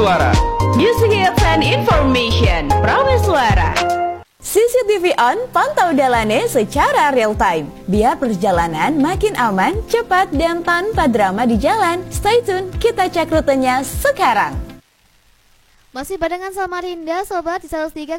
Suara. Music Hits and Information, Prameswara. CCTV on, pantau dalane secara real time. Biar perjalanan makin aman, cepat, dan tanpa drama di jalan. Stay tune, kita cek rutenya sekarang. Masih barengan sama Rinda, sobat di 103,9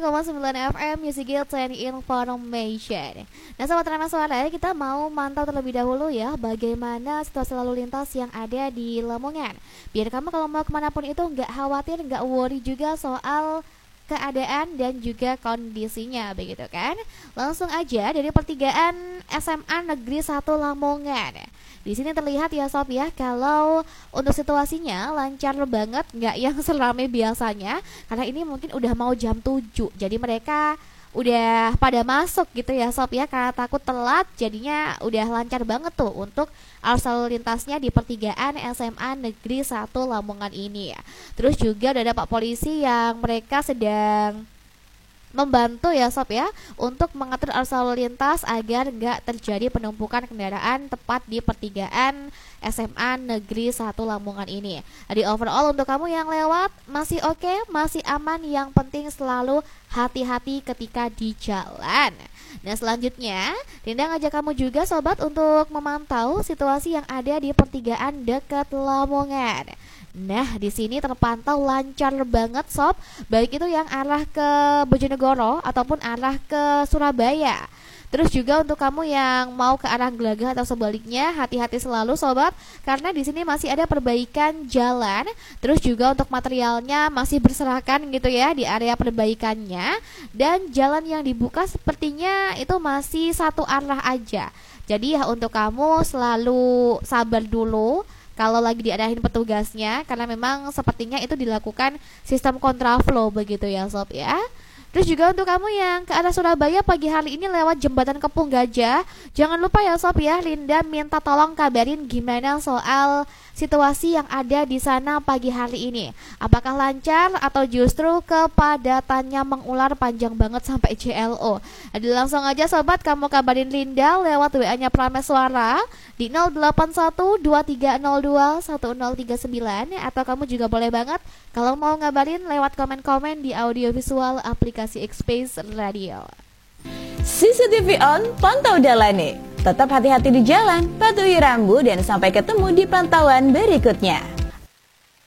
FM Music Hits and Information. Nah, sobat Prameswara, kita mau mantau terlebih dahulu ya bagaimana situasi lalu lintas yang ada di Lamongan. Biar kamu kalau mau kemanapun itu nggak khawatir, nggak worry juga soal keadaan dan juga kondisinya, begitu kan? Langsung aja dari pertigaan SMA Negeri 1 Lamongan. Di sini terlihat ya sob ya, kalau untuk situasinya lancar banget, nggak yang seramai biasanya. Karena ini mungkin udah mau jam 7, jadi mereka udah pada masuk gitu ya sob ya, karena takut telat. Jadinya udah lancar banget tuh untuk arus lalu lintasnya di pertigaan SMA Negeri 1 Lamongan ini ya. Terus juga udah ada Pak Polisi yang mereka sedang membantu ya sob ya untuk mengatur arus lalu lintas agar nggak terjadi penumpukan kendaraan tepat di pertigaan SMA Negeri 1 Lamongan ini. Jadi overall untuk kamu yang lewat masih oke, masih aman, yang penting selalu hati-hati ketika di jalan. Nah, selanjutnya Rinda ngajak kamu juga sobat untuk memantau situasi yang ada di pertigaan dekat Lamongan. Nah, di sini terpantau lancar banget sob, baik itu yang arah ke Bojonegoro ataupun arah ke Surabaya. Terus juga untuk kamu yang mau ke arah Gelagah atau sebaliknya, hati-hati selalu sobat, karena di sini masih ada perbaikan jalan. Terus juga untuk materialnya masih berserakan gitu ya di area perbaikannya, dan jalan yang dibuka sepertinya itu masih satu arah aja. Jadi ya untuk kamu selalu sabar dulu kalau lagi diarahin petugasnya, karena memang sepertinya itu dilakukan sistem kontraflow begitu ya sob ya. Terus juga untuk kamu yang ke arah Surabaya pagi hari ini lewat jembatan Kepung Gajah, jangan lupa ya sob ya, Linda minta tolong kabarin gimana soal situasi yang ada di sana pagi hari ini. Apakah lancar atau justru kepadatannya mengular panjang banget sampai JLO? Jadi langsung aja sobat, kamu kabarin Linda lewat WA-nya Prameswara di 081230210039, atau kamu juga boleh banget kalau mau ngabarin lewat komen-komen di audiovisual aplikasi X-Space Radio. CCTV on, pantau dalane. Tetap hati-hati di jalan, patuhi rambu, dan sampai ketemu di pantauan berikutnya.